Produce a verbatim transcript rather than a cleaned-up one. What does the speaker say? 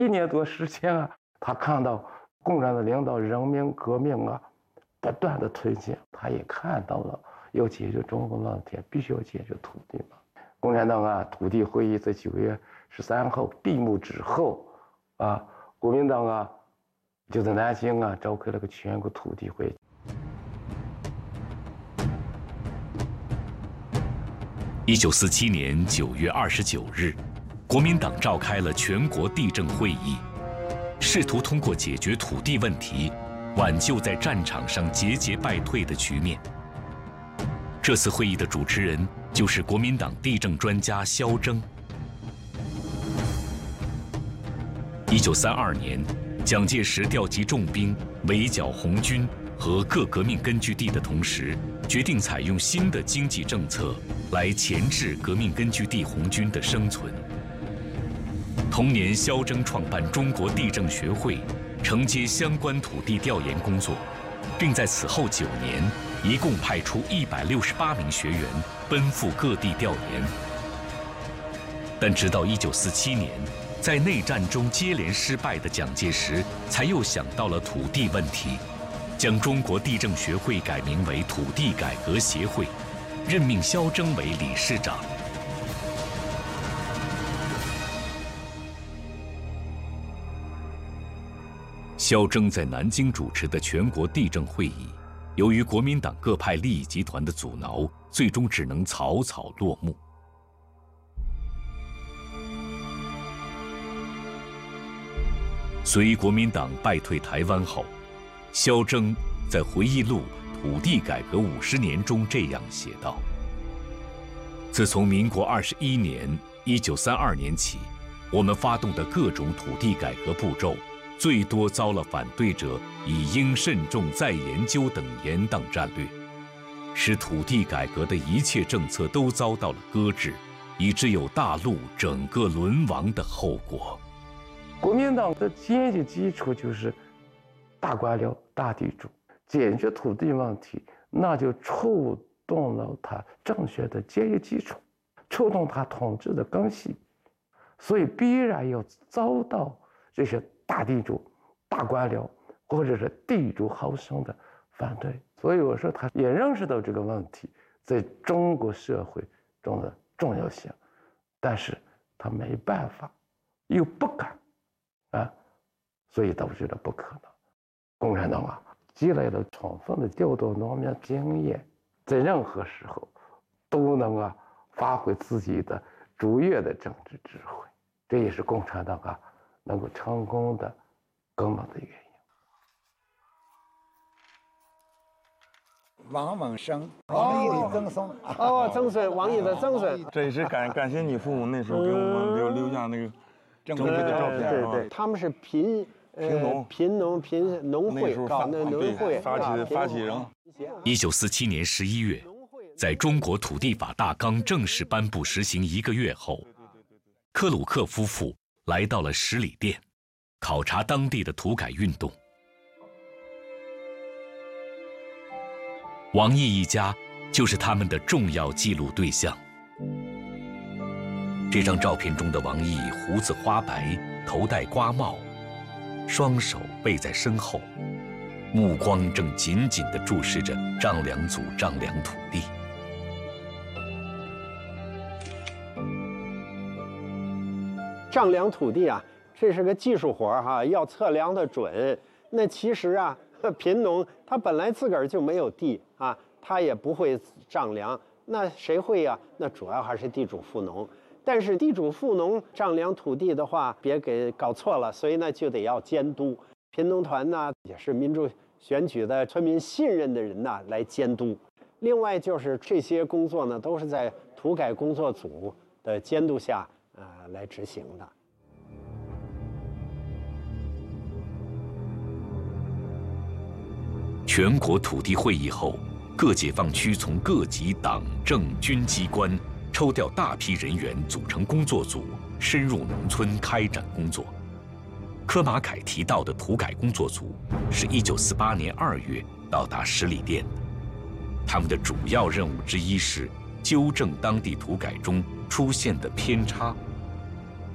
一年多时间啊，他看到共产党领导人民革命啊不断的推进，他也看到了要解决中国问题，必须要解决土地嘛。共产党啊，土地会议在九月十三号闭幕之后啊，国民党啊就在南京啊召开了个全国土地会议。 一九四七年九月二十九日，国民党召开了全国地政会议，试图通过解决土地问题，挽救在战场上节节败退的局面。这次会议的主持人就是国民党地政专家萧征。一九三二年，蒋介石调集重兵围剿红军和各革命根据地的同时，决定采用新的经济政策来钳制革命根据地红军的生存。同年，萧征创办中国地政学会，承接相关土地调研工作，并在此后九年，一共派出一百六十八名学员奔赴各地调研。但直到一九四七年，在内战中接连失败的蒋介石才又想到了土地问题，将中国地政学会改名为土地改革协会，任命萧征为理事长。萧征在南京主持的全国地政会议，由于国民党各派利益集团的阻挠，最终只能草草落幕。随国民党败退台湾后，萧征在回忆录《土地改革五十年》中这样写道：自从民国二十一年一九三二年起，我们发动的各种土地改革步骤，最多遭了反对者以应慎重再研究等严当战略，使土地改革的一切政策都遭到了搁置，以致有大陆整个沦亡的后果。 国民党的经济基础就是大官僚、大地主，解决土地问题，那就触动了他政学的阶级基础，触动他统治的根系，所以必然要遭到这些大地主、大官僚或者是地主豪绅的反对。所以我说他也认识到这个问题在中国社会中的重要性，但是他没办法，又不敢啊，所以导致了不可能。共产党啊，积累了充分的调动农民经验，在任何时候都能啊发挥自己的卓越的政治智慧，这也是共产党啊能够成功的根本的原因。 王猛生，王毅的曾孙。 哦，曾孙，王毅的曾孙。 这也是感感谢你父母那时候给我们留留下那个正规的照片。 对对，他们是贫贫农、 贫农、贫农会搞那农会发起的发起人。 一九四七年十一月，在中国土地法大纲正式颁布实行一个月后，克鲁克夫妇来到了十里店，考察当地的土改运动。王毅一家就是他们的重要记录对象。这张照片中的王毅胡子花白，头戴瓜帽，双手背在身后，目光正紧紧地注视着丈量组丈量土地。 丈量土地啊，这是个技术活儿哈，要测量的准。那其实啊，贫农他本来自个儿就没有地啊，他也不会丈量，那谁会呀？那主要还是地主富农。但是地主富农丈量土地的话，别给搞错了，所以呢就得要监督。贫农团呢也是民主选举的村民信任的人呐来监督。另外就是这些工作呢都是在土改工作组的监督下呃来执行的。 全国土地会议后，各解放区从各级党政军机关抽调大批人员组成工作组，深入农村开展工作。柯马凯提到的土改工作组是一九四八年二月到达十里店的，他们的主要任务之一是纠正当地土改中出现的偏差